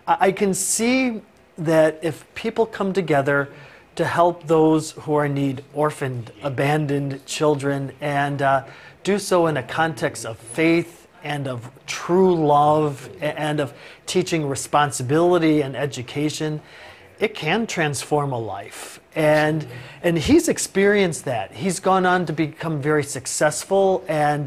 I can see that if people come together to help those who are in need, orphaned, abandoned children, and do so in a context of faith and of true love and of teaching responsibility and education, it can transform a life. And he's experienced that. He's gone on to become very successful, and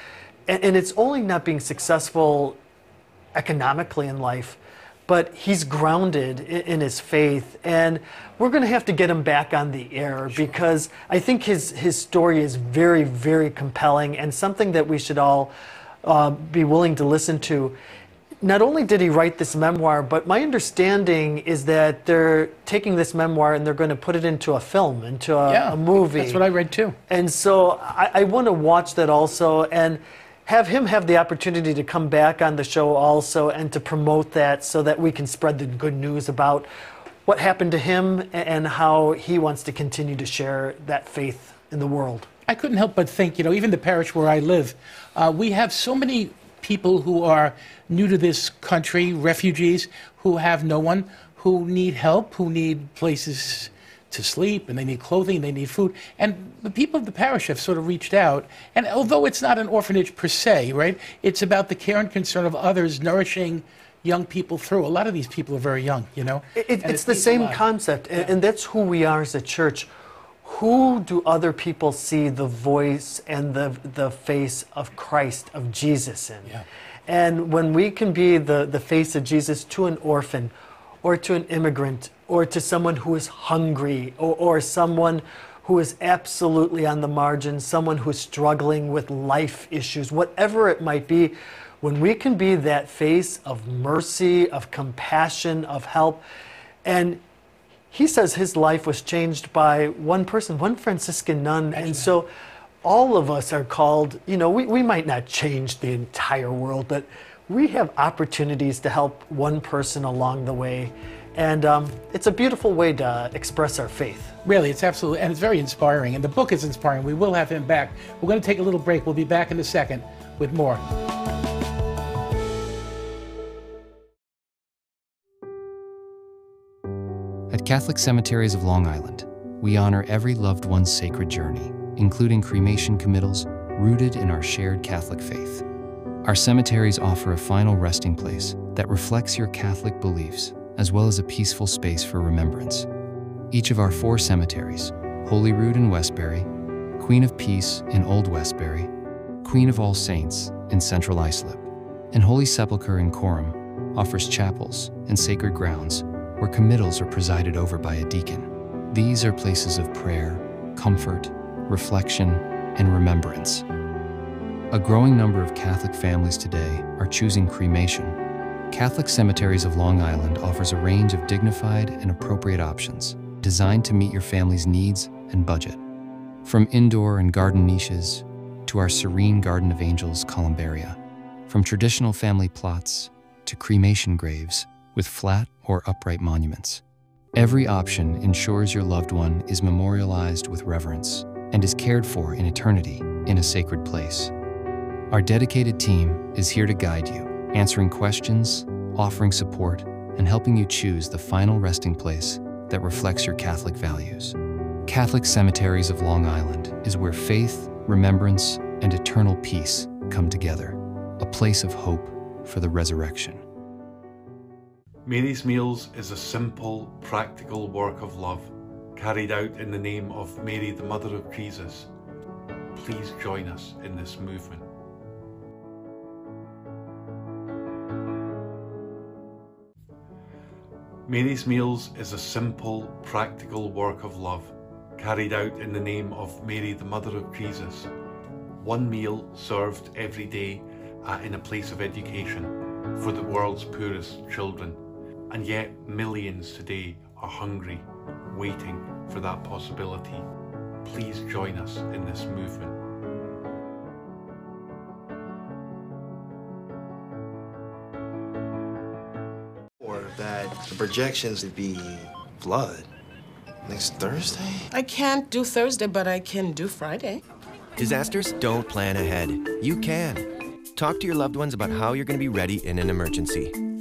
it's only not being successful economically in life, but he's grounded in his faith, and we're going to have to get him back on the air because I think his story is very, very compelling and something that we should all be willing to listen to. Not only did he write this memoir, but my understanding is that they're taking this memoir and they're going to put it into a film, into a movie. That's what I read too. And so I want to watch that also and have him have the opportunity to come back on the show also and to promote that so that we can spread the good news about what happened to him and how he wants to continue to share that faith in the world. I couldn't help but think, even the parish where I live, we have so many people who are new to this country, refugees, who have no one, who need help, who need places to sleep, and they need clothing, they need food. And the people of the parish have sort of reached out. And although it's not an orphanage per se, right, it's about the care and concern of others, nourishing young people through. A lot of these people are very young, It's the same concept, and that's who we are as a church. Who do other people see the voice and the face of Christ, of Jesus in? Yeah. And when we can be the face of Jesus to an orphan or to an immigrant or to someone who is hungry or someone who is absolutely on the margin, someone who is struggling with life issues, whatever it might be, when we can be that face of mercy, of compassion, of help, and he says his life was changed by one person, one Franciscan nun. And so all of us are called, we might not change the entire world, but we have opportunities to help one person along the way. And it's a beautiful way to express our faith. Really, it's absolutely, and it's very inspiring. And the book is inspiring. We will have him back. We're going to take a little break. We'll be back in a second with more. At Catholic Cemeteries of Long Island, we honor every loved one's sacred journey, including cremation committals rooted in our shared Catholic faith. Our cemeteries offer a final resting place that reflects your Catholic beliefs, as well as a peaceful space for remembrance. Each of our 4 cemeteries, Holyrood in Westbury, Queen of Peace in Old Westbury, Queen of All Saints in Central Islip, and Holy Sepulchre in Coram, offers chapels and sacred grounds where committals are presided over by a deacon. These are places of prayer, comfort, reflection, and remembrance. A growing number of Catholic families today are choosing cremation. Catholic Cemeteries of Long Island offers a range of dignified and appropriate options designed to meet your family's needs and budget. From indoor and garden niches to our serene Garden of Angels columbaria, from traditional family plots to cremation graves with flat or upright monuments. Every option ensures your loved one is memorialized with reverence and is cared for in eternity in a sacred place. Our dedicated team is here to guide you, answering questions, offering support, and helping you choose the final resting place that reflects your Catholic values. Catholic Cemeteries of Long Island is where faith, remembrance, and eternal peace come together, a place of hope for the resurrection. Mary's Meals is a simple, practical work of love carried out in the name of Mary, the Mother of Jesus. Please join us in this movement. Mary's Meals is a simple, practical work of love carried out in the name of Mary, the Mother of Jesus. One meal served every day in a place of education for the world's poorest children. And yet millions today are hungry, waiting for that possibility. Please join us in this movement. Or that the projections would be flood next Thursday? I can't do Thursday, but I can do Friday. Disasters don't plan ahead. You can. Talk to your loved ones about how you're going to be ready in an emergency.